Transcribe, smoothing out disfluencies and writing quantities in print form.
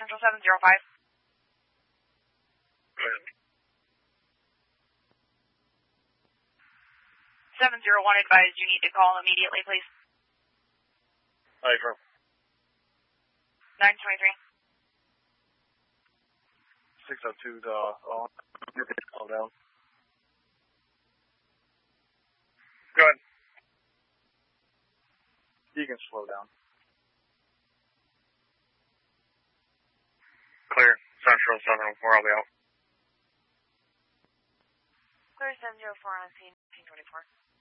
Central 705. Go ahead. 701 advised you need to call immediately, please. Hi, from 923. 602 to calm down. Go ahead. You can slow down. Clear. Central 704, I'll be out. Clear 704 on scene 1924.